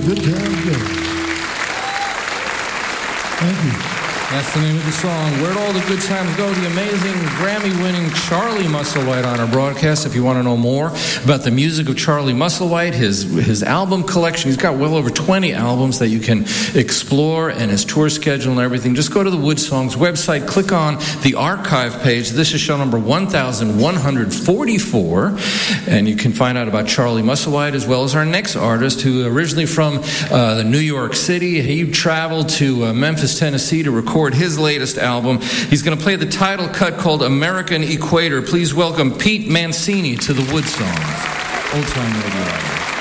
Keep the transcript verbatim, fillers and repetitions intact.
good times go. Thank you. That's the name of the song, Where'd All the Good Times Go? The amazing Grammy-winning Charlie Musselwhite on our broadcast. If you want to know more about the music of Charlie Musselwhite, his his album collection, he's got well over twenty albums that you can explore, and his tour schedule and everything. Just go to the Wood Songs website, click on the archive page. This is show number one thousand one hundred forty-four, and you can find out about Charlie Musselwhite as well as our next artist, who originally from uh, the New York City. He traveled to uh, Memphis, Tennessee to record his latest album. He's going to play the title cut called American Equator. Please welcome Pete Mancini to the Wood Songs. Old Time Radio.